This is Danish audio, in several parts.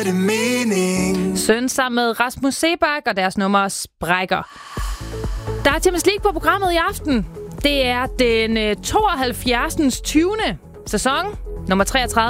det mening. Søn sammen med Rasmus Seebach og deres nummer Sprækker. Der er Champions League på programmet i aften. Det er den 72. 20. sæson. Nummer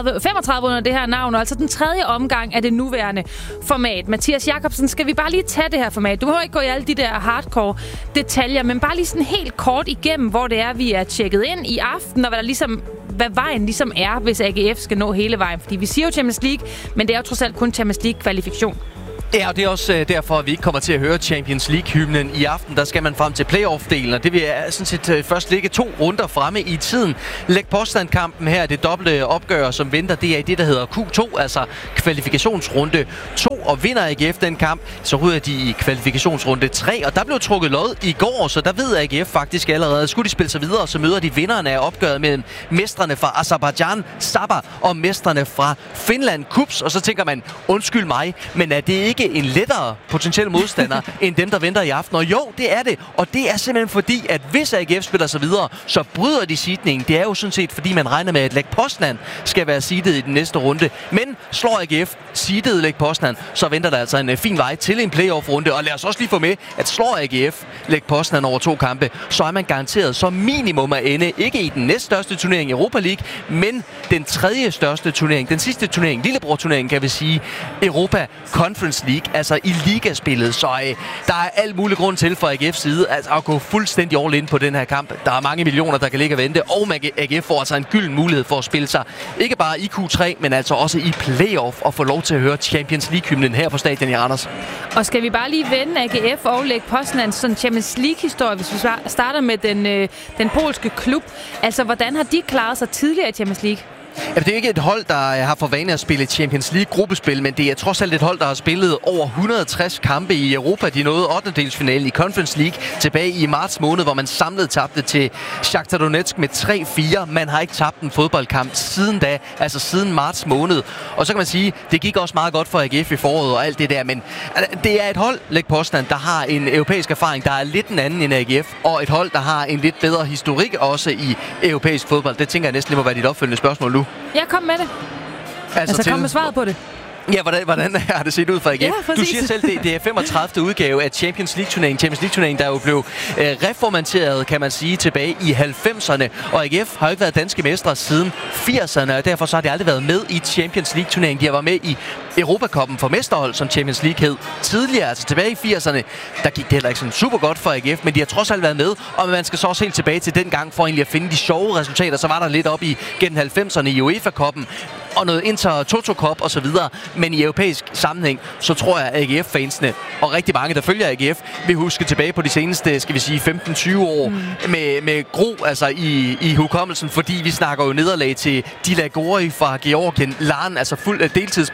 35 under det her navn, og altså den tredje omgang af det nuværende format. Mathias Jakobsen, skal vi bare lige tage det her format? Du behøver ikke gå i alle de der hardcore detaljer, men bare lige sådan helt kort igennem, hvor det er, vi er tjekket ind i aften, og hvad vejen ligesom er, hvis AGF skal nå hele vejen. Fordi vi siger jo Champions League, men det er jo trods alt kun Champions League-kvalifikation. Ja, og det er også derfor, at vi ikke kommer til at høre Champions League-hymnen i aften. Der skal man frem til playoff-delen, og det vil sådan set først ligge 2 runder fremme i tiden. Læg påstand-kampen her, det dobbelte opgør, som venter, det er i det, der hedder Q2, altså kvalifikationsrunde 2. Og vinder AGF den kamp, så ryger de i kvalifikationsrunde 3. Og der blev trukket lod i går, så der ved AGF faktisk allerede. Skulle de spille sig videre, så møder de vinderne af opgøret mellem mestrene fra Aserbajdsjan, Sabah, og mestrene fra Finland, Kups. Og så tænker man, undskyld mig, men er det ikke en lettere potentiel modstander end dem, der venter i aften? Og jo, det er det. Og det er simpelthen fordi, at hvis AGF spiller sig videre, så bryder de seedningen. Det er jo sådan set, fordi man regner med, at Lech Poznan skal være seedet i den næste runde. Men slår AGF seedet Lech Poznan, så venter der altså en fin vej til en playoff-runde. Og lad os også lige få med, at slår AGF Lech Poznan over 2 kampe, så er man garanteret som minimum at ende, ikke i den næststørste turnering i Europa League, men den tredje største turnering, den sidste turnering, lillebror-turneringen, kan vi sige, Europa Conference League, altså i ligaspillet. Så der er alt mulig grund til fra AGF's side altså at gå fuldstændig all in på den her kamp. Der er mange millioner, der kan ligge og vente, og AGF får altså en gylden mulighed for at spille sig, ikke bare i Q3, men altså også i playoff, og få lov til at høre Champions League-hymnen her på stadion i Randers. Og skal vi bare lige vende AGF og Lech Poznans sådan Champions League-historie, hvis vi starter med den polske klub. Altså, hvordan har de klaret sig tidligere i Champions League? Ja, det er ikke et hold, der har for vane at spille Champions League-gruppespil, men det er trods alt et hold, der har spillet over 160 kampe i Europa. De nåede 8. i Conference League tilbage i marts måned, hvor man samlet tabte til Shakhtar Donetsk med 3-4. Man har ikke tabt en fodboldkamp siden da, altså siden marts måned. Og så kan man sige, det gik også meget godt for AGF i foråret og alt det der, men det er et hold, Lech Poznan, der har en europæisk erfaring, der er lidt en anden end AGF, og et hold, der har en lidt bedre historik også i europæisk fodbold. Det tænker jeg næsten må være dit opfølgende spørgsmål nu. Ja, kom med det. Altså kom med svaret på det. Ja, hvordan har det set ud for AGF? Ja, du siger selv, det er 35. udgave af Champions League-turneringen, der jo blev reformateret, kan man sige, tilbage i 90'erne. Og AGF har jo ikke været danske mestre siden 80'erne, og derfor så har de aldrig været med i Champions League-turneringen. De har været med i Europacupen for mesterhold, som Champions League hed tidligere, altså tilbage i 80'erne. Der gik det heller ikke sådan super godt for AGF, men de har trods alt været med, og man skal så også helt tilbage til den gang for egentlig at finde de sjove resultater. Så var der lidt op i gennem 90'erne i UEFA-cupen, og noget Inter Toto Cup og så videre. Men i europæisk sammenhæng, så tror jeg, at AGF-fansene og rigtig mange, der følger AGF, vil huske tilbage på de seneste, skal vi sige, 15-20 år med gro altså i hukommelsen, fordi vi snakker jo nederlag til Dilagori fra Georgien, Larn, altså fuld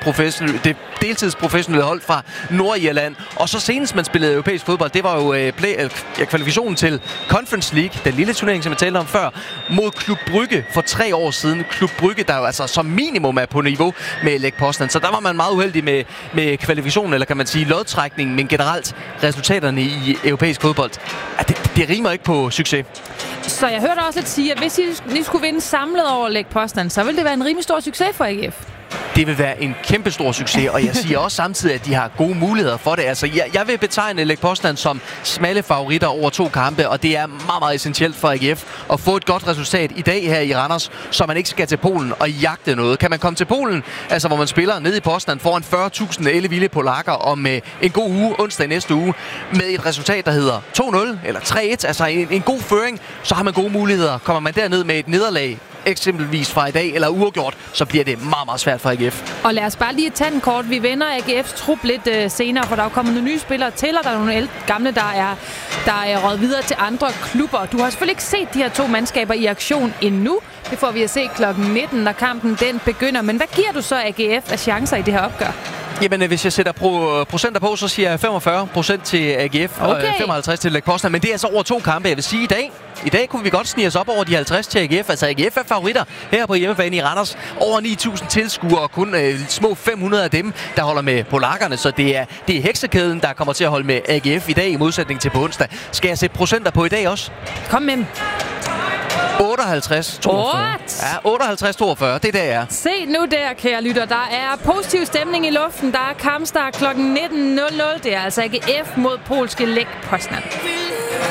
deltidsprofessionelle hold fra Nordirland. Og så senest man spillede europæisk fodbold, det var jo kvalifikationen til Conference League, den lille turnering, som jeg talte om før, mod Klub Brygge for 3 år siden. Klub Brygge, der jo altså som minimum er på niveau med Lech Poznan. Så der var man meget uheldig med kvalifikationen, eller kan man sige lodtrækningen, men generelt resultaterne i europæisk fodbold. Det rimer ikke på succes. Så jeg hørte også lidt sige, at hvis I skulle vinde samlet over Lech Poznan, så ville det være en rimelig stor succes for AGF. Det vil være en kæmpe stor succes, og jeg siger også samtidig, at de har gode muligheder for det. Altså, jeg vil betegne Lech Poznan som smalle favoritter over 2 kampe, og det er meget, meget essentielt for AGF at få et godt resultat i dag her i Randers, så man ikke skal til Polen og jagte noget. Kan man komme til Polen, altså hvor man spiller nede i Poznan foran 40.000 ellevilde polakker om en god uge, onsdag næste uge, med et resultat, der hedder 2-0 eller 3-1, altså en god føring, så har man gode muligheder. Kommer man derned med et nederlag, eksempelvis fra i dag, eller uafgjort, så bliver det meget, meget svært for AGF. Og lad os bare lige tage den kort. Vi vender AGF's trup lidt senere, for der er kommet nogle nye spillere til, og der er nogle gamle, der er røget videre til andre klubber. Du har selvfølgelig ikke set de her 2 mandskaber i aktion endnu. Det får vi at se kl. 19, når kampen den begynder. Men hvad giver du så AGF af chancer i det her opgør? Jamen, hvis jeg sætter procenter på, så siger jeg 45% til AGF og 55% til Lech Poznan. Men det er altså over 2 kampe. Jeg vil sige i dag kunne vi godt snige os op over de 50 til AGF. Altså AGF er favoritter her på hjemmebane i Randers. Over 9.000 tilskuere og kun små 500 af dem, der holder med polakkerne. Så det er heksekæden, der kommer til at holde med AGF i dag i modsætning til på onsdag. Skal jeg sætte procenter på i dag også? Kom med dem. 58-42. What? Ja, 58-42. Det er der, jeg er. Se nu der, kære lytter. Der er positiv stemning i luften. Der er kampstart kl. 19.00. Det er altså AGF mod polske Lech Poznan.